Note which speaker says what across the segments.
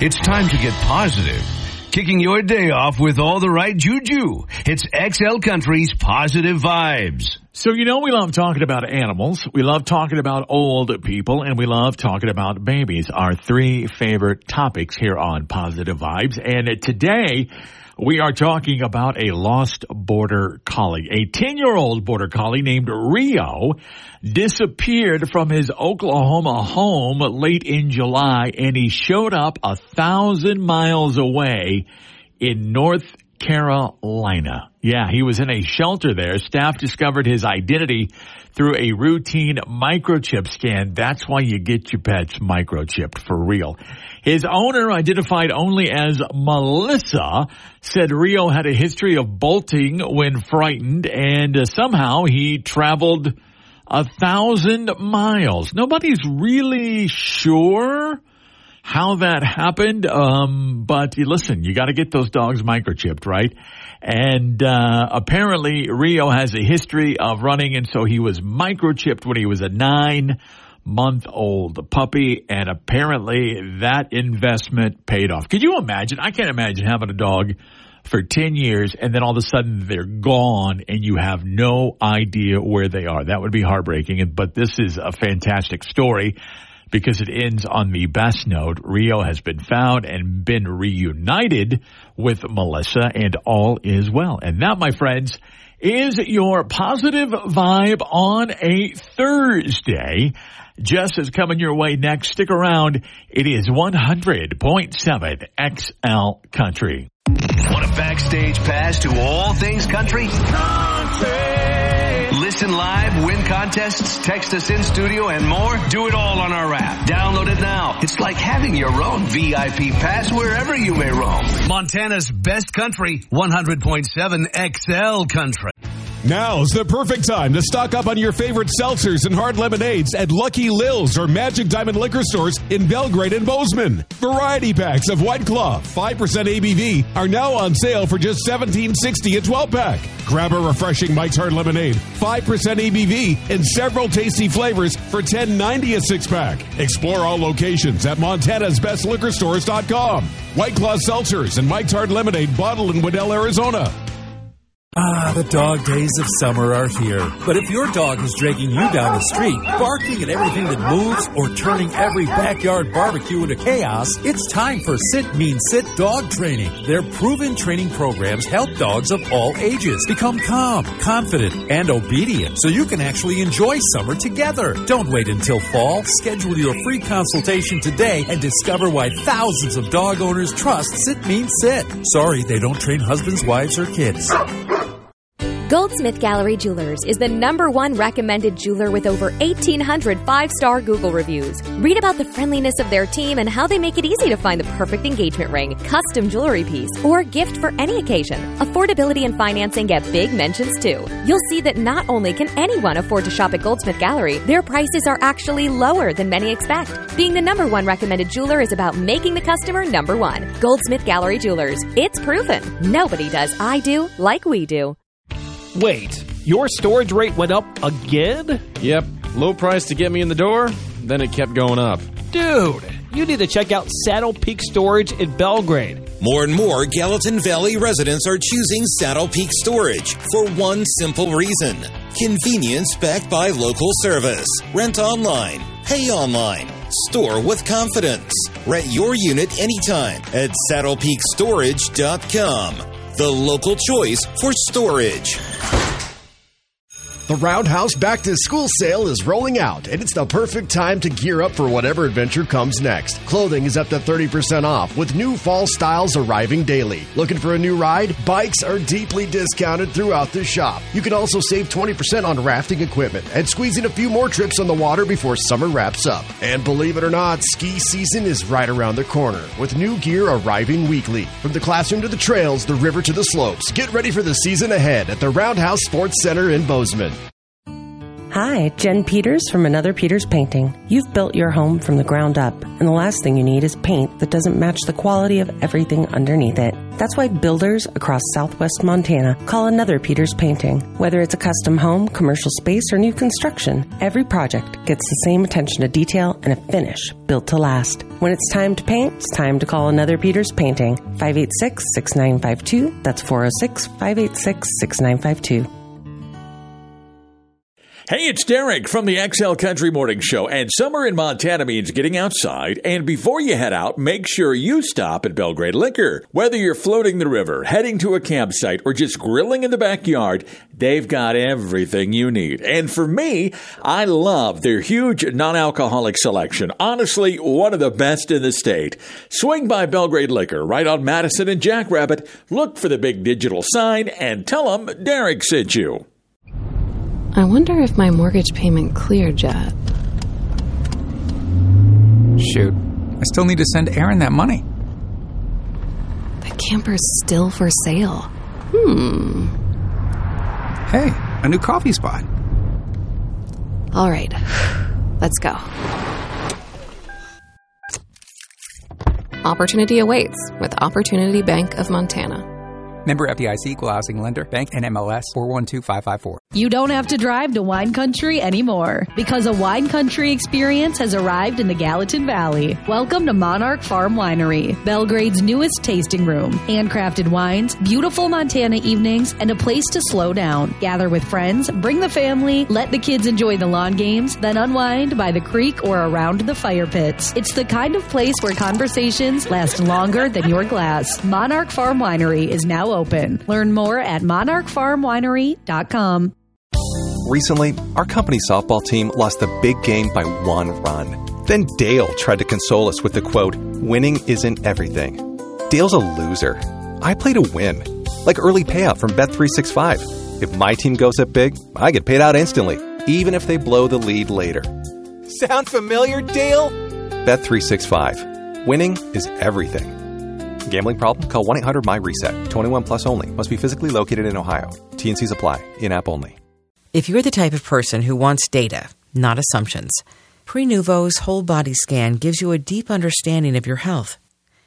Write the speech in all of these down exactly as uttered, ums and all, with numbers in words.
Speaker 1: It's time to get positive. Kicking your day off with all the right juju. It's X L Country's Positive Vibes.
Speaker 2: So, you know, we love talking about animals, we love talking about old people, and we love talking about babies, our three favorite topics here on Positive Vibes. And today, we are talking about a lost border collie. A ten-year-old border collie named Rio disappeared from his Oklahoma home late in July, and he showed up a thousand miles away in North Carolina. Yeah, he was in a shelter there. Staff discovered his identity through a routine microchip scan. That's why you get your pets microchipped, for real. His owner, identified only as Melissa, said Rio had a history of bolting when frightened, and uh, somehow he traveled a thousand miles. Nobody's really sure how that happened, um, but listen, you got to get those dogs microchipped, right? And uh, apparently Rio has a history of running, and so he was microchipped when he was a nine-month-old puppy, and apparently that investment paid off. Could you imagine? I can't imagine having a dog for ten years, and then all of a sudden they're gone, and you have no idea where they are. That would be heartbreaking, but this is a fantastic story, because it ends on the best note. Rio has been found and been reunited with Melissa, and all is well. And that, my friends, is your positive vibe on a Thursday. Jess is coming your way next. Stick around. It is one hundred point seven X L Country.
Speaker 1: Want a backstage pass to all things country? Country! Listen live, win contests, text us in studio, and more. Do it all on our app. Download it now. It's like having your own V I P pass wherever you may roam. Montana's best country, one hundred point seven X L Country.
Speaker 3: Now's the perfect time to stock up on your favorite seltzers and hard lemonades at Lucky Lil's or Magic Diamond liquor stores in Belgrade and Bozeman. Variety packs of White Claw, five percent A B V, are now on sale for just seventeen sixty a twelve pack. Grab a refreshing Mike's Hard Lemonade, five percent A B V, and several tasty flavors for ten ninety a six pack. Explore all locations at Montana's Best Liquor Stores dot com. White Claw Seltzers and Mike's Hard Lemonade bottled in Waddell, Arizona.
Speaker 4: Ah, the dog days of summer are here. But if your dog is dragging you down the street, barking at everything that moves, or turning every backyard barbecue into chaos, it's time for Sit Mean Sit Dog Training. Their proven training programs help dogs of all ages become calm, confident, and obedient, so you can actually enjoy summer together. Don't wait until fall. Schedule your free consultation today and discover why thousands of dog owners trust Sit Mean Sit. Sorry, they don't train husbands, wives, or kids.
Speaker 5: Goldsmith Gallery Jewelers is the number one recommended jeweler with over eighteen hundred five-star Google reviews. Read about the friendliness of their team and how they make it easy to find the perfect engagement ring, custom jewelry piece, or gift for any occasion. Affordability and financing get big mentions too. You'll see that not only can anyone afford to shop at Goldsmith Gallery, their prices are actually lower than many expect. Being the number one recommended jeweler is about making the customer number one. Goldsmith Gallery Jewelers. It's proven. Nobody does I do like we do.
Speaker 6: Wait, your storage rate went up again?
Speaker 7: Yep, low price to get me in the door, then it kept going up.
Speaker 6: Dude, you need to check out Saddle Peak Storage in Belgrade.
Speaker 8: More and more Gallatin Valley residents are choosing Saddle Peak Storage for one simple reason. Convenience backed by local service. Rent online, pay online, store with confidence. Rent your unit anytime at saddle peak storage dot com. The local choice for storage.
Speaker 9: The Roundhouse Back to School sale is rolling out, and it's the perfect time to gear up for whatever adventure comes next. Clothing is up to thirty percent off, with new fall styles arriving daily. Looking for a new ride? Bikes are deeply discounted throughout the shop. You can also save twenty percent on rafting equipment and squeeze in a few more trips on the water before summer wraps up. And believe it or not, ski season is right around the corner, with new gear arriving weekly. From the classroom to the trails, the river to the slopes, get ready for the season ahead at the Roundhouse Sports Center in Bozeman.
Speaker 10: Hi, Jen Peters from Another Peters Painting. You've built your home from the ground up, and the last thing you need is paint that doesn't match the quality of everything underneath it. That's why builders across southwest Montana call Another Peters Painting. Whether it's a custom home, commercial space, or new construction, every project gets the same attention to detail and a finish built to last. When it's time to paint, it's time to call Another Peters Painting. five eight six, six nine five two. That's four oh six, five eight six, six nine five two.
Speaker 2: Hey, it's Derek from the X L Country Morning Show, and summer in Montana means getting outside, and before you head out, make sure you stop at Belgrade Liquor. Whether you're floating the river, heading to a campsite, or just grilling in the backyard, they've got everything you need. And for me, I love their huge non-alcoholic selection. Honestly, one of the best in the state. Swing by Belgrade Liquor right on Madison and Jackrabbit, look for the big digital sign, and tell them Derek sent you.
Speaker 11: I wonder if my mortgage payment cleared yet.
Speaker 12: Shoot, I still need to send Aaron that money.
Speaker 11: The camper's still for sale. Hmm.
Speaker 12: Hey, a new coffee spot.
Speaker 11: All right, let's go. Opportunity awaits with Opportunity Bank of Montana.
Speaker 12: Member F D I C, Equal Housing Lender, Bank N M L S four one two five five four.
Speaker 13: You don't have to drive to Wine Country anymore because a Wine Country experience has arrived in the Gallatin Valley. Welcome to Monarch Farm Winery, Belgrade's newest tasting room. Handcrafted wines, beautiful Montana evenings, and a place to slow down. Gather with friends, bring the family, let the kids enjoy the lawn games, then unwind by the creek or around the fire pits. It's the kind of place where conversations last longer than your glass. Monarch Farm Winery is now open. Learn more at monarch farm winery dot com.
Speaker 14: Recently, our company softball team lost the big game by one run. Then Dale tried to console us with the quote, "Winning isn't everything." Dale's a loser. I play to win. Like early payout from Bet three sixty-five. If my team goes up big, I get paid out instantly, even if they blow the lead later.
Speaker 15: Sound familiar, Dale?
Speaker 14: Bet three sixty-five. Winning is everything. Gambling problem? Call one eight hundred M Y reset. twenty-one plus only. Must be physically located in Ohio. T and Cs apply. In-app only.
Speaker 16: If you're the type of person who wants data, not assumptions, Prenuvo's whole body scan gives you a deep understanding of your health.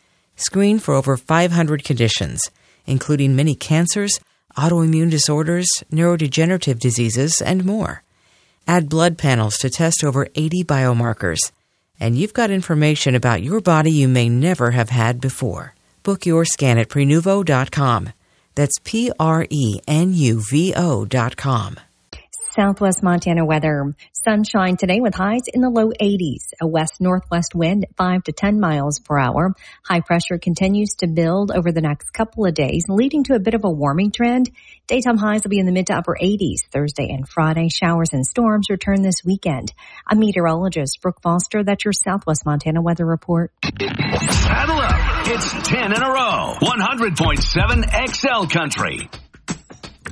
Speaker 16: Screen for over five hundred conditions, including many cancers, autoimmune disorders, neurodegenerative diseases, and more. Add blood panels to test over eighty biomarkers. And you've got information about your body you may never have had before. Book your scan at Prenuvo dot com. That's P R E N U V O dot com.
Speaker 17: Southwest Montana weather. Sunshine today with highs in the low eighties. A west-northwest wind at five to ten miles per hour. High pressure continues to build over the next couple of days, leading to a bit of a warming trend. Daytime highs will be in the mid to upper eighties Thursday and Friday. Showers and storms return this weekend. I'm meteorologist Brooke Foster. That's your Southwest Montana weather report.
Speaker 1: Saddle up. It's ten in a row. one hundred point seven X L Country.